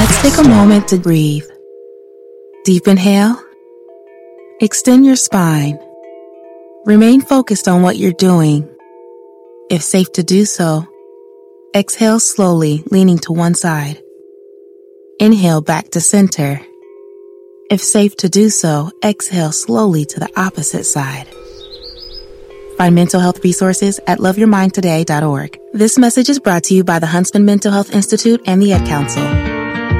Let's take a moment to breathe. Deep inhale. Extend your spine. Remain focused on what you're doing. If safe to do so, exhale slowly, leaning to one side. Inhale back to center. If safe to do so, exhale slowly to the opposite side. Find mental health resources at loveyourmindtoday.org. This message is brought to you by the Huntsman Mental Health Institute and the Ad Council.